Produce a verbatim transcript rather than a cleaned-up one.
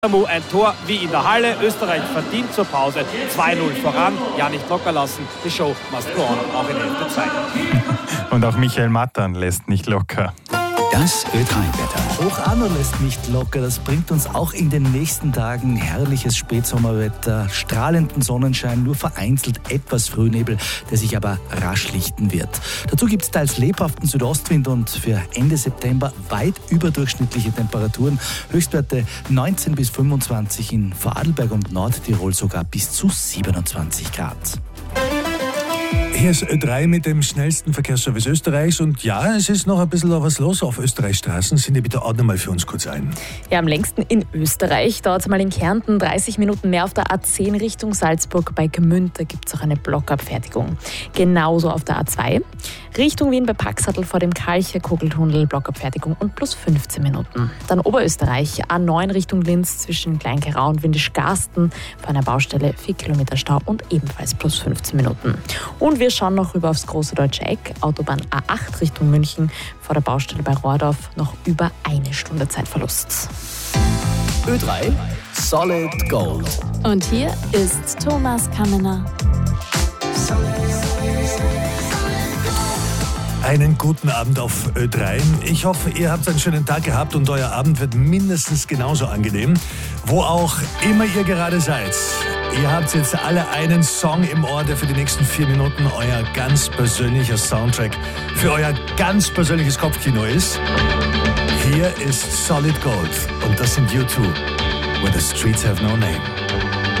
Ein Tor wie in der Halle. Österreich verdient zur Pause zwei null voran. Ja, nicht locker lassen. Die Show must go on, auch in Hälfte zwei. Und auch Michael Mattern lässt nicht locker. Das Ö drei Wetter. Hoch Arno lässt nicht locker. Das bringt uns auch in den nächsten Tagen herrliches Spätsommerwetter, strahlenden Sonnenschein, nur vereinzelt etwas Frühnebel, der sich aber rasch lichten wird. Dazu gibt es teils lebhaften Südostwind und für Ende September weit überdurchschnittliche Temperaturen. Höchstwerte neunzehn bis fünfundzwanzig, in Vorarlberg und Nordtirol sogar bis zu siebenundzwanzig Grad. Hier ist Ö drei mit dem schnellsten Verkehrsservice Österreichs. Und ja, es ist noch ein bisschen was los auf Österreichs Straßen. Cindy, bitte ordne mal für uns kurz ein. Ja, am längsten in Österreich dauert es mal in Kärnten dreißig Minuten mehr auf der A zehn Richtung Salzburg. Bei Gmünd, da gibt es auch eine Blockabfertigung. Genauso auf der A zwei. Richtung Wien bei Paxatl vor dem Kalcher Kugeltunnel, Blockabfertigung und plus fünfzehn Minuten. Dann Oberösterreich, A neun Richtung Linz zwischen Kleingerau und Windischgarsten. Vor einer Baustelle vier Kilometer Stau und ebenfalls plus fünfzehn Minuten. Und wir schauen noch rüber aufs große Deutsche Eck. Autobahn A acht Richtung München. Vor der Baustelle bei Rohrdorf noch über eine Stunde Zeitverlust. Ö drei Solid Gold. Und hier ist Thomas Kammener. Einen guten Abend auf Ö drei. Ich hoffe, ihr habt einen schönen Tag gehabt und euer Abend wird mindestens genauso angenehm, wo auch immer ihr gerade seid. Ihr habt jetzt alle einen Song im Ohr, der für die nächsten vier Minuten euer ganz persönlicher Soundtrack für euer ganz persönliches Kopfkino ist. Hier ist Solid Gold und das sind U zwei, Where the Streets Have No Name.